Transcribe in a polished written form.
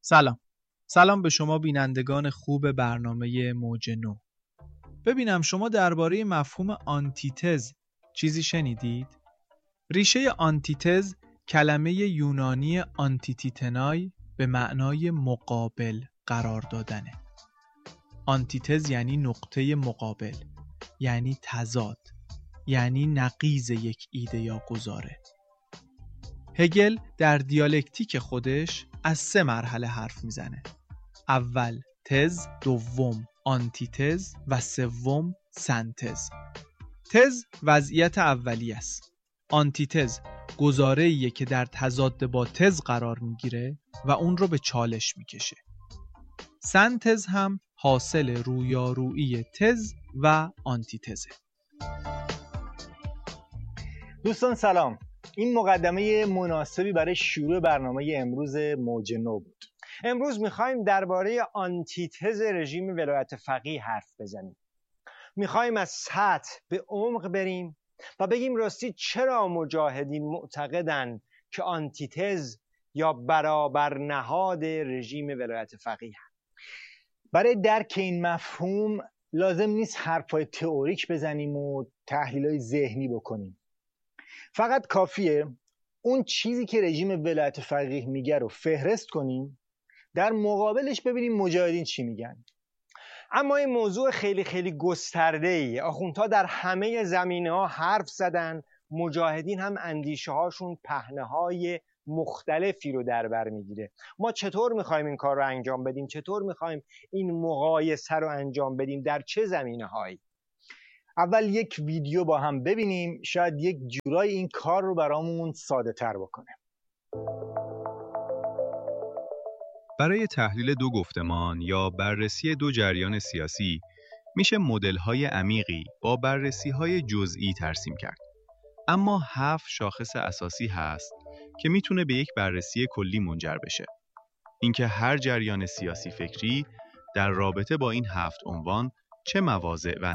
سلام به شما بینندگان خوب برنامه موج نو. ببینم شما درباره مفهوم آنتیتز چیزی شنیدید؟ ریشه آنتیتز کلمه یونانی آنتیتیتنای به معنای مقابل قرار دادنه. آنتیتز یعنی نقطه مقابل، یعنی تضاد، یعنی نقیض یک ایده یا گزاره. هگل در دیالکتیک خودش از 3 مرحله حرف میزنه. اول تز، دوم آنتیتز و سوم سنتز. تز وضعیت اولیه است. آنتیتز گزاره‌ایه که در تضاد با تز قرار میگیره و اون رو به چالش میکشه. سنتز هم حاصل رویارویی تز و آنتیتزه. دوستان سلام. این مقدمه مناسبی برای شروع برنامه امروز موج نو بود. امروز میخوایم درباره آنتیتز رژیم ولایت فقیه حرف بزنیم. میخوایم از سطح به عمق بریم و بگیم راستی چرا مجاهدین معتقدن که آنتیتز یا برابر نهاد رژیم ولایت فقیه هست. برای درک این مفهوم لازم نیست حرفای تئوریک بزنیم و تحلیلای ذهنی بکنیم. فقط کافیه اون چیزی که رژیم ولایت فقیه میگه رو فهرست کنیم، در مقابلش ببینیم مجاهدین چی میگن. اما این موضوع خیلی خیلی گسترده‌ایه. آخوندها در همه زمینه‌ها حرف زدن، مجاهدین هم اندیشه هاشون پهنه‌های مختلفی رو در بر میگیره. ما چطور میخوایم این کار رو انجام بدیم؟ چطور میخوایم این مقایسه رو انجام بدیم؟ در چه زمینه‌هایی؟ اول یک ویدیو با هم ببینیم، شاید یک جورایی این کار رو برامون ساده تر بکنه. برای تحلیل دو گفتمان یا بررسی دو جریان سیاسی میشه مدل‌های عمیقی با بررسی‌های جزئی ترسیم کرد. اما 7 شاخص اساسی هست که میتونه به یک بررسی کلی منجر بشه. اینکه هر جریان سیاسی فکری در رابطه با این 7 عنوان چه مواضع و